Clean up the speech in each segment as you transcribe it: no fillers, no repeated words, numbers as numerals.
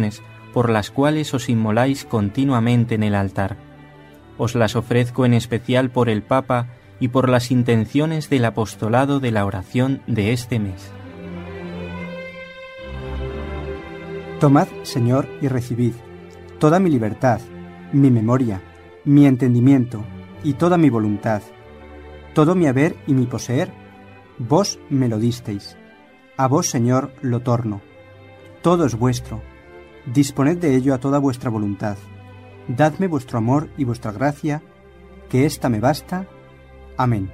intenciones por las cuales os inmoláis continuamente en el altar. Os las ofrezco en especial por el Papa y por las intenciones del apostolado de la oración de este mes. Tomad, Señor, y recibid toda mi libertad, mi memoria, mi entendimiento y toda mi voluntad, todo mi haber y mi poseer, vos me lo disteis. A vos, Señor, lo torno. Todo es vuestro. Disponed de ello a toda vuestra voluntad. Dadme vuestro amor y vuestra gracia, que ésta me basta. Amén.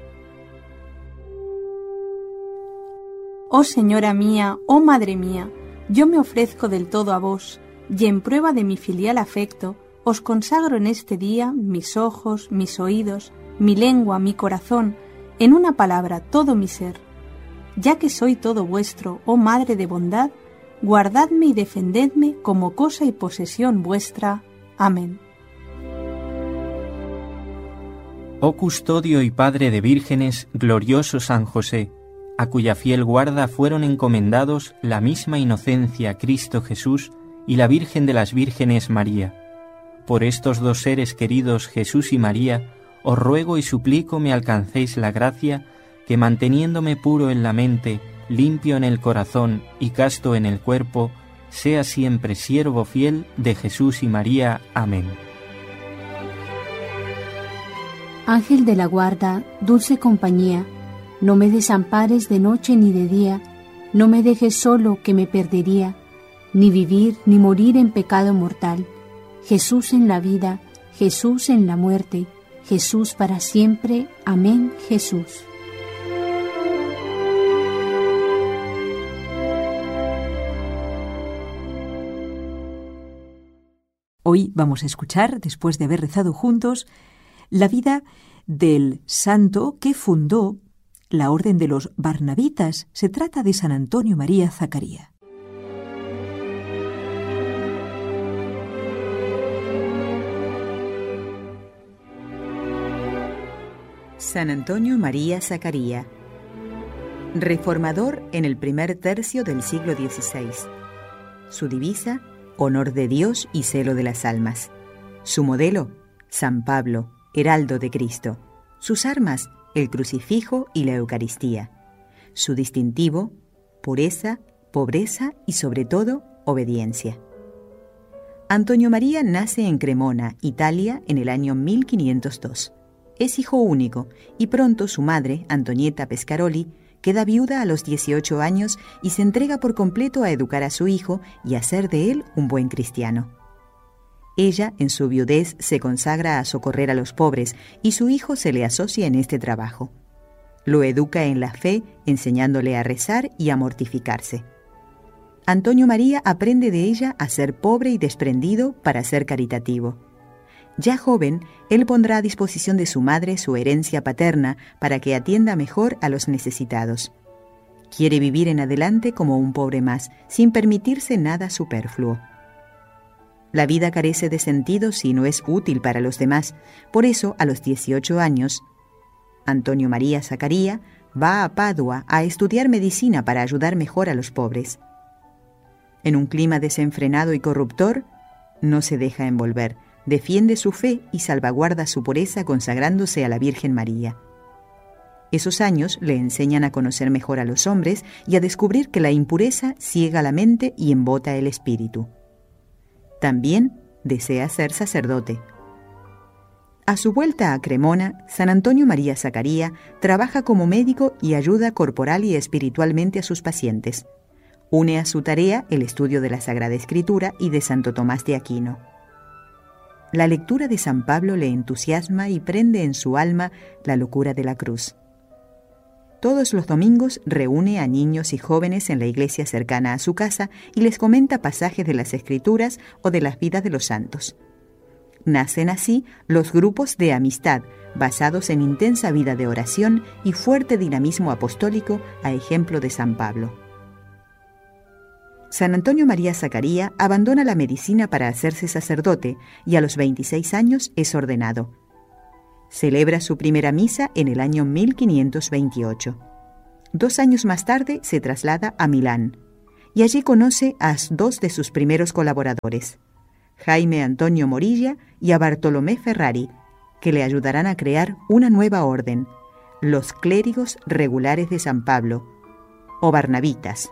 Oh Señora mía, oh Madre mía, yo me ofrezco del todo a vos, y en prueba de mi filial afecto, os consagro en este día mis ojos, mis oídos, mi lengua, mi corazón, en una palabra, todo mi ser. Ya que soy todo vuestro, oh Madre de bondad, guardadme y defendedme como cosa y posesión vuestra. Amén. Oh custodio y padre de vírgenes, glorioso San José, a cuya fiel guarda fueron encomendados la misma inocencia Cristo Jesús y la Virgen de las Vírgenes María. Por estos dos seres queridos, Jesús y María, os ruego y suplico me alcancéis la gracia que, manteniéndome puro en la mente, limpio en el corazón y casto en el cuerpo, sea siempre siervo fiel de Jesús y María. Amén. Ángel de la guarda, dulce compañía, no me desampares de noche ni de día, no me dejes solo que me perdería, ni vivir ni morir en pecado mortal. Jesús en la vida, Jesús en la muerte, Jesús para siempre. Amén, Jesús. Hoy vamos a escuchar, después de haber rezado juntos, la vida del santo que fundó la Orden de los Barnabitas. Se trata de San Antonio María Zaccaría. San Antonio María Zaccaría, reformador en el primer tercio del siglo XVI. Su divisa, honor de Dios y celo de las almas. Su modelo, San Pablo, heraldo de Cristo. Sus armas, el crucifijo y la Eucaristía. Su distintivo, pureza, pobreza y sobre todo, obediencia. Antonio María nace en Cremona, Italia, en el año 1502. Es hijo único y pronto su madre, Antonieta Pescaroli, queda viuda a los 18 años y se entrega por completo a educar a su hijo y a hacer de él un buen cristiano. Ella, en su viudez, se consagra a socorrer a los pobres y su hijo se le asocia en este trabajo. Lo educa en la fe, enseñándole a rezar y a mortificarse. Antonio María aprende de ella a ser pobre y desprendido para ser caritativo. Ya joven, él pondrá a disposición de su madre su herencia paterna para que atienda mejor a los necesitados. Quiere vivir en adelante como un pobre más, sin permitirse nada superfluo. La vida carece de sentido si no es útil para los demás. Por eso, a los 18 años, Antonio María Zaccaría va a Padua a estudiar medicina para ayudar mejor a los pobres. En un clima desenfrenado y corruptor, no se deja envolver, defiende su fe y salvaguarda su pureza consagrándose a la Virgen María. Esos años le enseñan a conocer mejor a los hombres y a descubrir que la impureza ciega la mente y embota el espíritu. También desea ser sacerdote. A su vuelta a Cremona, San Antonio María Zaccaría trabaja como médico y ayuda corporal y espiritualmente a sus pacientes. Une a su tarea el estudio de la Sagrada Escritura y de Santo Tomás de Aquino. La lectura de San Pablo le entusiasma y prende en su alma la locura de la cruz. Todos los domingos reúne a niños y jóvenes en la iglesia cercana a su casa y les comenta pasajes de las Escrituras o de las vidas de los santos. Nacen así los grupos de amistad, basados en intensa vida de oración y fuerte dinamismo apostólico, a ejemplo de San Pablo. San Antonio María Zaccaría abandona la medicina para hacerse sacerdote y a los 26 años es ordenado. Celebra su primera misa en el año 1528. 2 años más tarde se traslada a Milán y allí conoce a dos de sus primeros colaboradores, Jaime Antonio Morilla y a Bartolomé Ferrari, que le ayudarán a crear una nueva orden, los Clérigos Regulares de San Pablo, o Barnabitas.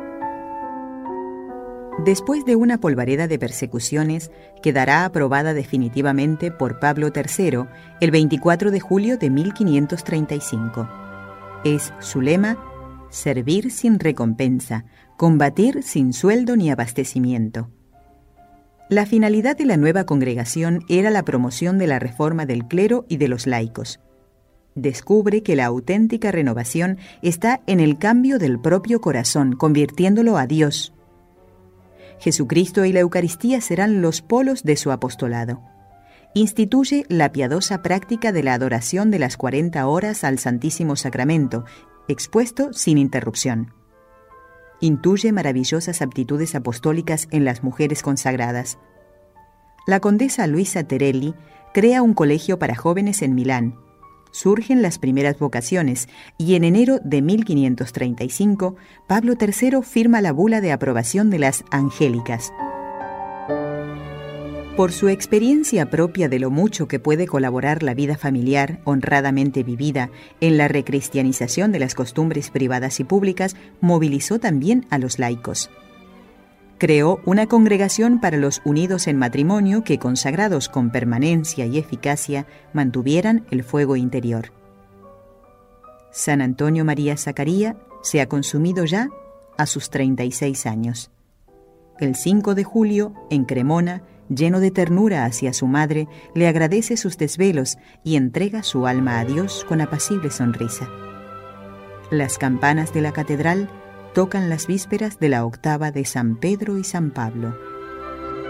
Después de una polvareda de persecuciones, quedará aprobada definitivamente por Pablo III el 24 de julio de 1535. Es su lema: servir sin recompensa, combatir sin sueldo ni abastecimiento. La finalidad de la nueva congregación era la promoción de la reforma del clero y de los laicos. Descubre que la auténtica renovación está en el cambio del propio corazón, convirtiéndolo a Dios. Jesucristo y la Eucaristía serán los polos de su apostolado. Instituye la piadosa práctica de la adoración de las 40 horas al Santísimo Sacramento, expuesto sin interrupción. Intuye maravillosas aptitudes apostólicas en las mujeres consagradas. La condesa Luisa Terelli crea un colegio para jóvenes en Milán. Surgen las primeras vocaciones y en enero de 1535 Pablo III firma la bula de aprobación de las Angélicas. Por su experiencia propia de lo mucho que puede colaborar la vida familiar honradamente vivida en la recristianización de las costumbres privadas y públicas, movilizó también a los laicos. Creó una congregación para los unidos en matrimonio que, consagrados con permanencia y eficacia, mantuvieran el fuego interior. San Antonio María Zaccaría se ha consumido ya a sus 36 años. El 5 de julio, en Cremona, lleno de ternura hacia su madre, le agradece sus desvelos y entrega su alma a Dios con apacible sonrisa. Las campanas de la catedral tocan las vísperas de la octava de San Pedro y San Pablo.